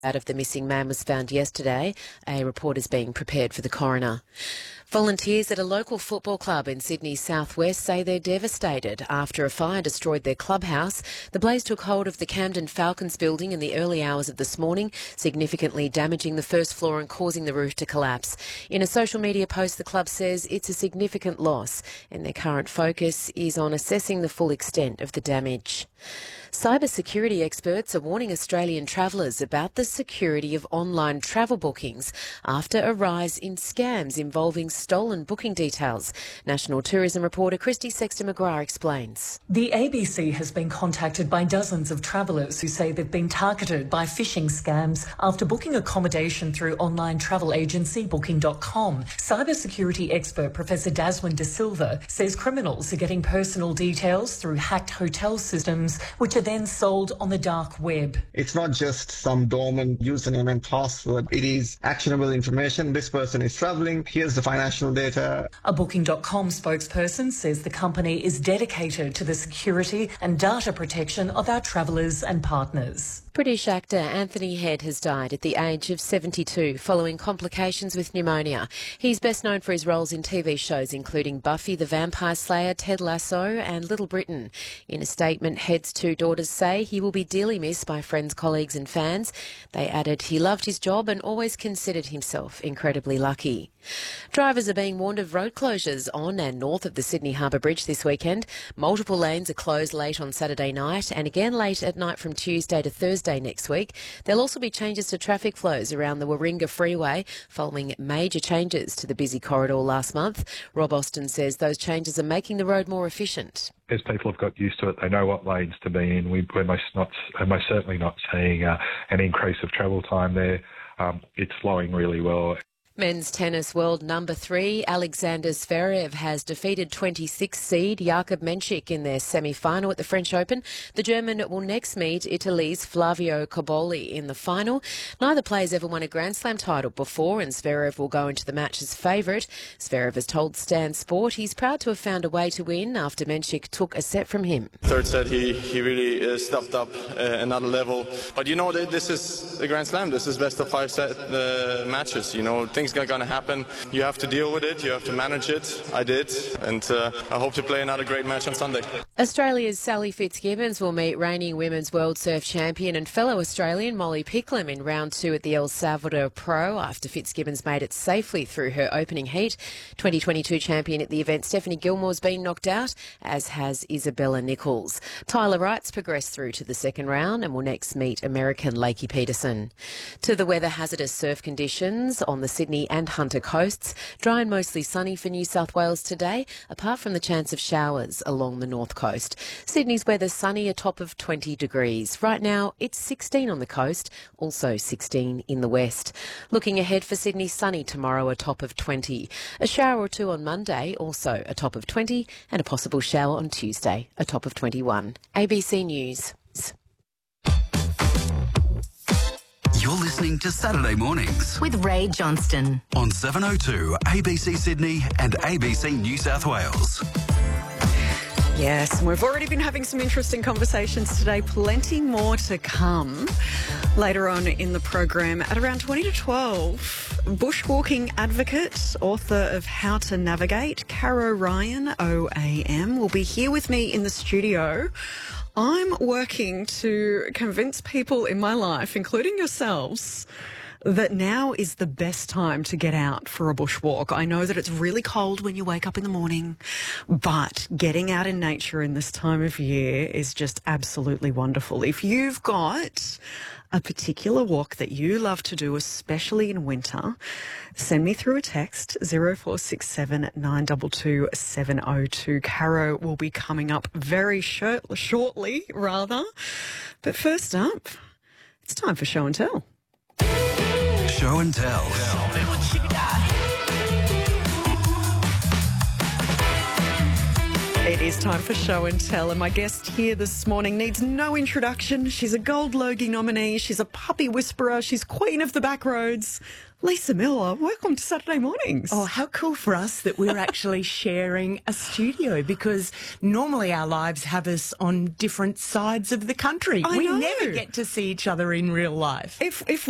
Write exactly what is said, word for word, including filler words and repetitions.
Out of the missing man was found yesterday. A report is being prepared for the coroner. Volunteers at a local football club in Sydney's southwest say they're devastated after a fire destroyed their clubhouse. The blaze took hold of the Camden Falcons building in the early hours of this morning, significantly damaging the first floor and causing the roof to collapse. In a social media post, the club says it's a significant loss and their current focus is on assessing the full extent of the damage. Cyber security experts are warning Australian travellers about the security of online travel bookings after a rise in scams involving stolen booking details. National Tourism reporter Christy Sexton-McGrath explains. The A B C has been contacted by dozens of travellers who say they've been targeted by phishing scams after booking accommodation through online travel agency booking dot com. Cybersecurity expert Professor Daswin De Silva says criminals are getting personal details through hacked hotel systems, which are then sold on the dark web. It's not just some dormant username and password. It is actionable information. This person is travelling. Here's the financial data. A booking dot com spokesperson says the company is dedicated to the security and data protection of our travellers and partners. British actor Anthony Head has died at the age of seventy-two following complications with pneumonia. He's best known for his roles in T V shows including Buffy the Vampire Slayer, Ted Lasso and Little Britain. In a statement, Head's two daughters say he will be dearly missed by friends, colleagues and fans. They added he loved his job and always considered himself incredibly lucky. Drivers are being warned of road closures on and north of the Sydney Harbour Bridge this weekend. Multiple lanes are closed late on Saturday night and again late at night from Tuesday to Thursday next week. There'll also be changes to traffic flows around the Warringah Freeway following major changes to the busy corridor last month. Rob Austin says those changes are making the road more efficient. As people have got used to it, they know what lanes to be in. We, we're most, not, most certainly not seeing uh, an increase of travel time there. Um, it's flowing really well. Men's tennis world number three, Alexander Zverev, has defeated twenty-sixth seed Jakub Menchik in their semi-final at the French Open. The German will next meet Italy's Flavio Cobolli in the final. Neither player's ever won a Grand Slam title before, and Zverev will go into the match as favourite. Zverev has told Stan Sport he's proud to have found a way to win after Menchik took a set from him. Third set, he, he really uh, stepped up uh, another level. But you know, this is a Grand Slam. This is best of five set uh, matches. You know, things are going to happen. You have to deal with it. You have to manage it. I did. And uh, I hope to play another great match on Sunday. Australia's Sally Fitzgibbons will meet reigning Women's World Surf Champion and fellow Australian Molly Picklum in round two at the El Salvador Pro after Fitzgibbons made it safely through her opening heat. twenty twenty-two champion at the event, Stephanie Gilmore's been knocked out, as has Isabella Nichols. Tyler Wright's progressed through to the second round and will next meet American Lakey Peterson. To the weather, hazardous surf conditions on the Sydney and Hunter coasts. Dry and mostly sunny for New South Wales today, apart from the chance of showers along the north coast. Sydney's weather sunny, a top of twenty degrees. Right now, it's sixteen on the coast, also sixteen in the west. Looking ahead for Sydney, sunny tomorrow, a top of twenty. A shower or two on Monday, also a top of twenty, and a possible shower on Tuesday, a top of twenty-one. A B C News. You're listening to Saturday Mornings with Ray Johnston on seven oh two A B C Sydney and A B C New South Wales. Yes, and we've already been having some interesting conversations today. Plenty more to come later on in the program at around twenty to twelve. Bushwalking advocate, author of How to Navigate, Caro Ryan, O A M, will be here with me in the studio. I'm working to convince people in my life, including yourselves, that now is the best time to get out for a bushwalk. I know that it's really cold when you wake up in the morning, but getting out in nature in this time of year is just absolutely wonderful. If you've got a particular walk that you love to do, especially in winter, send me through a text, zero four six seven nine two two seven oh two. Caro will be coming up very short, shortly, rather. But first up, it's time for Show and Tell. Show and Tell. It is time for Show and Tell, and my guest here this morning needs no introduction. She's a Gold Logie nominee. She's a puppy whisperer. She's queen of the back roads. Lisa Miller, welcome to Saturday Mornings. Oh, how cool for us that we're actually sharing a studio, because normally our lives have us on different sides of the country. I we know. never get to see each other in real life. If if